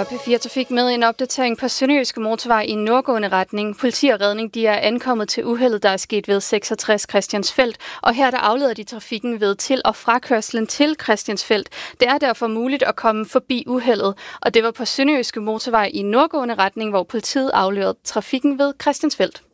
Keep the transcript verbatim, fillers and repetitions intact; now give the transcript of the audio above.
Og P fire Trafik med en opdatering på Sønderjyske Motorvej i nordgående retning. Politi og redning de er ankommet til uheldet, der er sket ved seksogtres Christiansfelt. Og her der afleder de trafikken ved til- og frakørslen til Christiansfelt. Det er derfor muligt at komme forbi uheldet. Og det var på Sønderjyske Motorvej i nordgående retning, hvor politiet aflederede trafikken ved Christiansfelt.